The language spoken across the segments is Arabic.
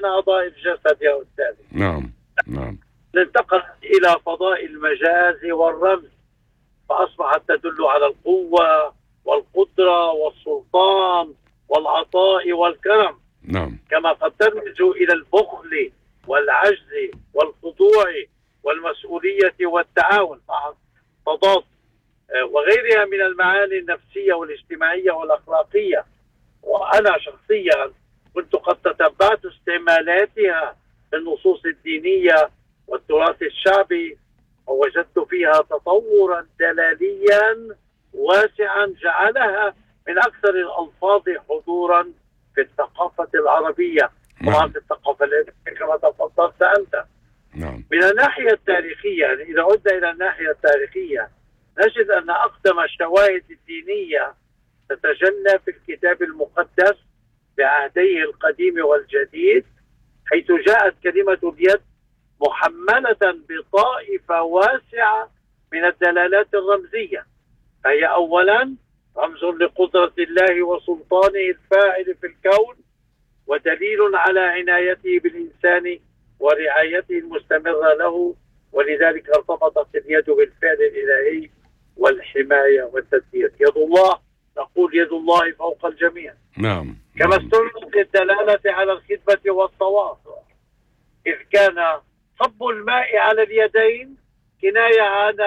أعضاء الجسد يا أستاذ. نعم نعم. انتقلت إلى فضاء المجاز والرمز، فأصبحت تدل على القوة والقدرة والسلطان والعطاء والكرم. نعم. كما قد ترمز إلى البخل والعجز والخضوع والمسؤولية والتعاون مع تضاد وغيرها من المعاني النفسية والاجتماعية والأخلاقية. وأنا شخصيا كنت قد تتبعت استعمالاتها في النصوص الدينية والتراث الشعبي، ووجدت فيها تطورا دلاليا واسعا جعلها من أكثر الألفاظ حضورا في الثقافة العربية، طبعا في الثقافة الإسلامية كما تفضلت أنت. نعم. من الناحية التاريخية، إذا عدنا إلى الناحية التاريخية نجد أن أقدم الشواهد الدينية تتجلى في الكتاب المقدس بعهديه القديم والجديد، حيث جاءت كلمة اليد محملة بطائفة واسعة من الدلالات الرمزية، فهي أولا رمز لقدرة الله وسلطانه الفاعل في الكون، ودليل على عنايته بالإنسان ورعايته المستمرة له، ولذلك ارتبطت اليد بالفعل الإلهي والحماية والتدبير. يد الله، نقول يد الله فوق الجميع. نعم. كما استلمت للدلالة على الخدمة والتواصل، إذ كان صب الماء على اليدين كناية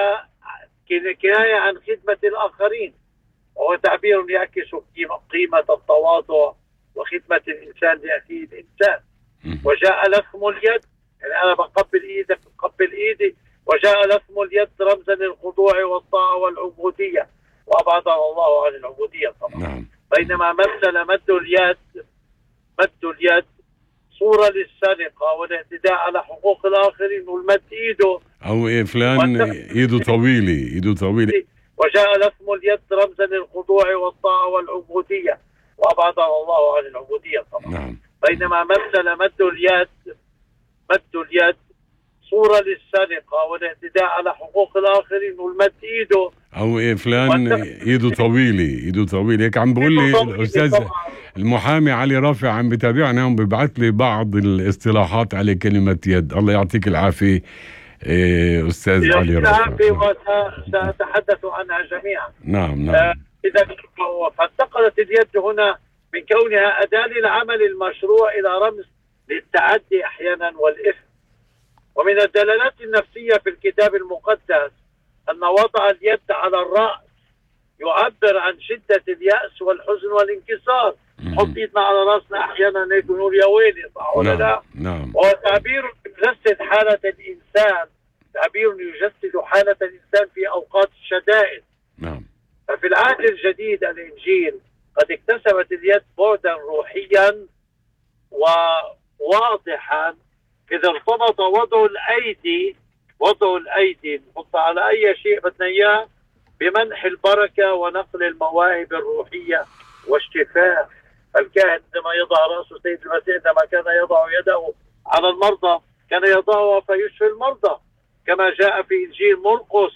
عن خدمة الآخرين، وهو تعبير يعكس قيمة التواضع وخدمة الإنسان لأخيه الإنسان. وجاء لثم اليد، يعني أنا بقبل إيدك بقبل إيدي، وجاء لثم اليد رمزا للخضوع والطاعة والعبودية، وأبعدنا الله عن العبودية طبعا. نعم. بينما مثل مد اليد صورة للسرقة والاعتداء على حقوق الآخرين، والمد إيده أو فلان إيده طويلة. وجاء لثم اليد رمزا للخضوع والطاعة والعبودية، وأبعدنا الله عن العبودية طبعا. نعم. بينما مثل مد اليد صورة للسرقة والاعتداء على حقوق الآخرين، والمد إيده أو فلان إيده طويلة. هيك عم بقول لي الأستاذ المحامي علي رافع عم بتابعنا وبيبعث لي بعض الاصطلاحات على كلمة يد. الله يعطيك العافية أستاذ علي رافع. وسأتحدث عنها جميعا. نعم. إذا فانتقلت اليد هنا من كونها أداة للعمل المشروع إلى رمز للتعدي أحيانا والإثم. ومن الدلالات النفسية في الكتاب المقدس أن وضع اليد على الرأس يعبر عن شدة اليأس والحزن والانكسار. حط ايدنا على رأسنا أحيانا نقول يا ويلي، صح ولا لا؟ نعم. وهو تعبير يجسد حالة الإنسان، تعبير يجسد حالة الإنسان في أوقات الشدائد. نعم. ففي العهد الجديد الإنجيل قد اكتسبت اليد بعدا روحيا وواضحا، إذا ارتبط وضع الأيدي نحط على أي شيء بدنا إياه بمنح البركة ونقل المواهب الروحية والشفاء. الكاهن عندما يضع رأسه سيد المسيح عندما كان يضع يده على المرضى كان يضعها فيشفي المرضى، كما جاء في إنجيل مرقس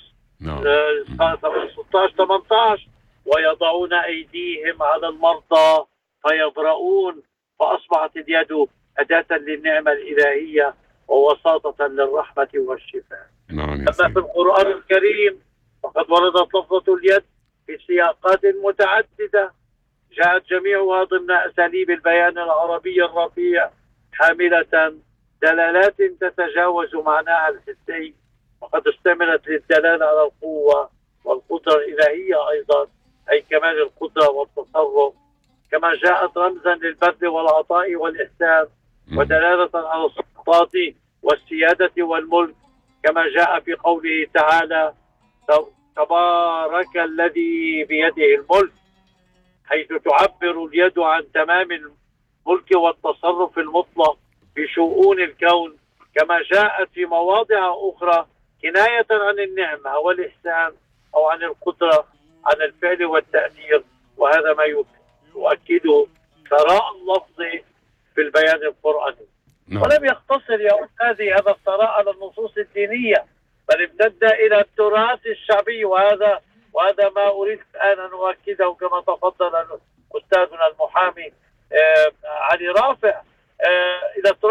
16-18 ويضعون أيديهم على المرضى فيبرؤون. فأصبحت اليد أداة للنعمة الإلهية ووساطة للرحمة والشفاء. أما في القرآن الكريم فقد وردت لفظة اليد في سياقات متعددة جاءت جميعها ضمن أساليب البيان العربي الرفيع، حاملة دلالات تتجاوز معناها الحسي، وقد استعملت للدلالة على القوة والقدرة الإلهية أيضا، أي كمال القدرة والتصرف، كما جاءت رمزا للبذل والعطاء والإحسان، ودلالة على السلطات والسيادة والملك، كما جاء في قوله تعالى تبارك الذي بيده الملك، حيث تعبر اليد عن تمام الملك والتصرف المطلق في شؤون الكون، كما جاءت في مواضع أخرى كناية عن النعمة والإحسان أو عن القدرة عن الفعل والتأثير. وهذا ما يؤكده ثراء اللفظ في البيان القرآني. ولم يقتصر يا أستاذي هذا الثراء على النصوص الدينية، بل امتد إلى التراث الشعبي، وهذا ما أريد الآن أن أؤكده كما تفضل أستاذنا المحامي علي رافع. إلى